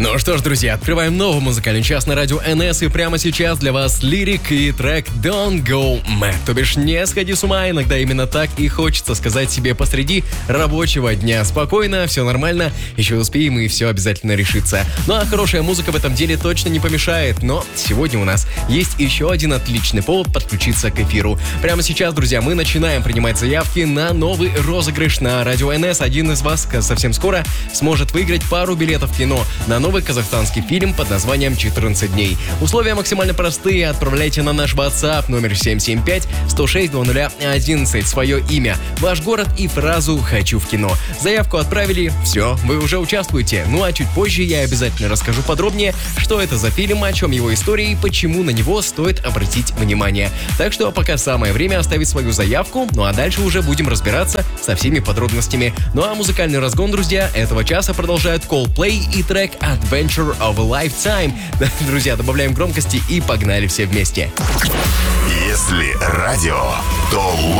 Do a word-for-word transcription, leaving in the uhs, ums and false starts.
Ну что ж, друзья, открываем новый музыкальный час на радио эн эс, и прямо сейчас для вас лирик и трек Don't Go Mad, то бишь не сходи с ума. Иногда именно так и хочется сказать себе посреди рабочего дня. Спокойно, все нормально, еще успеем и все обязательно решится. Ну а хорошая музыка в этом деле точно не помешает, но сегодня у нас есть еще один отличный повод подключиться к эфиру. Прямо сейчас, друзья, мы начинаем принимать заявки на новый розыгрыш на радио эн эс. Один из вас совсем скоро сможет выиграть пару билетов в кино на новый казахстанский фильм под названием четырнадцать дней. Условия максимально простые. Отправляйте на наш WhatsApp номер семь семь пять сто шесть двадцать ноль одиннадцать свое имя, ваш город и фразу «Хочу в кино». Заявку отправили, все, вы уже участвуете. Ну а чуть позже я обязательно расскажу подробнее, что это за фильм, о чем его история и почему на него стоит обратить внимание. Так что пока самое время оставить свою заявку, ну а дальше уже будем разбираться со всеми подробностями. Ну а музыкальный разгон, друзья, этого часа продолжают Coldplay и трек Adventure of a Lifetime. Друзья, добавляем громкости и погнали все вместе. Если радио, то